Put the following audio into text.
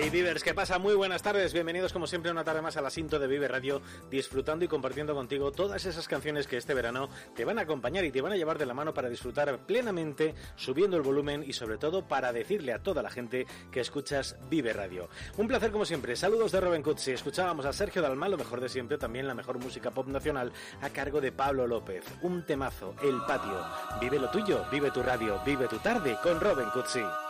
Vivers, ¿qué pasa? Muy buenas tardes, bienvenidos como siempre una tarde más a la Sinto de Vive Radio, disfrutando y compartiendo contigo todas esas canciones que este verano te van a acompañar y te van a llevar de la mano para disfrutar plenamente, subiendo el volumen y sobre todo para decirle a toda la gente que escuchas Vive Radio. Un placer como siempre, saludos de Robin Cutsi, escuchábamos a Sergio Dalma, lo mejor de siempre, también la mejor música pop nacional a cargo de Pablo López, un temazo, El Patio. Vive lo tuyo, vive tu radio, vive tu tarde con Robin Cutsi.